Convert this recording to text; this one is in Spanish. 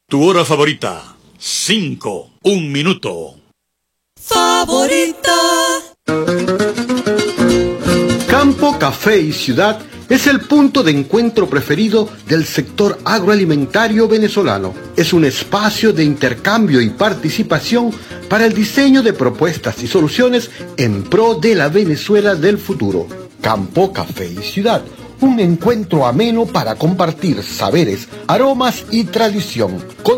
Tu hora favorita. 5, 1 minuto. Favorita. Campo, Café y Ciudad es el punto de encuentro preferido del sector agroalimentario venezolano. Es un espacio de intercambio y participación para el diseño de propuestas y soluciones en pro de la Venezuela del futuro. Campo, Café y Ciudad, un encuentro ameno para compartir saberes, aromas y tradición.